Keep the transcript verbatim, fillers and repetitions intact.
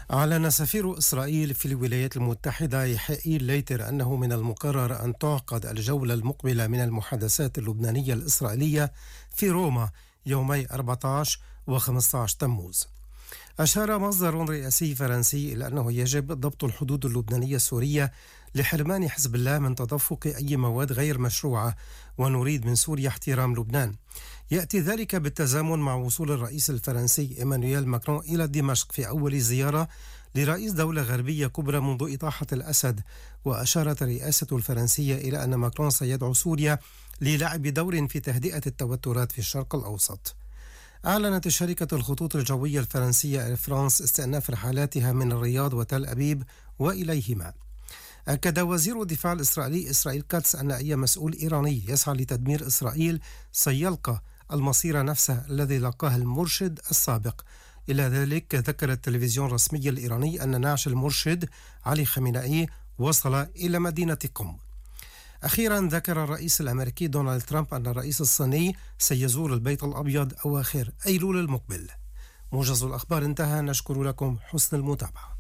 أعلن سفير إسرائيل في الولايات المتحدة يحيى ليتر أنه من المقرر أن تعقد الجولة المقبلة من المحادثات اللبنانية الإسرائيلية في روما يومي أربعة عشر و خمسة عشر تموز. أشار مصدر رئاسي فرنسي إلى أنه يجب ضبط الحدود اللبنانية السورية لحرمان حزب الله من تدفق أي مواد غير مشروعة، ونريد من سوريا احترام لبنان. يأتي ذلك بالتزامن مع وصول الرئيس الفرنسي إيمانويل ماكرون إلى دمشق في أول زيارة لرئيس دولة غربية كبرى منذ إطاحة الأسد. وأشارت الرئاسة الفرنسية إلى أن ماكرون سيدعو سوريا للعب دور في تهدئة التوترات في الشرق الأوسط. أعلنت شركة الخطوط الجوية الفرنسية إير فرانس استئناف رحلاتها من الرياض وتل أبيب وإليهما. أكد وزير الدفاع الإسرائيلي إسرائيل كاتس أن أي مسؤول إيراني يسعى لتدمير إسرائيل سيلقى المصير نفسه الذي لقاه المرشد السابق. إلى ذلك ذكر التلفزيون الرسمي الإيراني أن نعش المرشد علي خامنئي وصل إلى مدينة قم. أخيرا ذكر الرئيس الأمريكي دونالد ترامب أن الرئيس الصيني سيزور البيت الأبيض أواخر أيلول المقبل. موجز الأخبار انتهى، نشكر لكم حسن المتابعة.